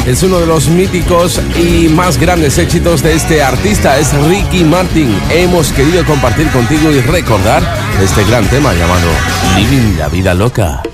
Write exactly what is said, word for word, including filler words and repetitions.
Es uno de los míticos y más grandes éxitos de este artista, es Ricky Martin. Hemos querido compartir contigo y recordar este gran tema llamado Living la Vida Loca.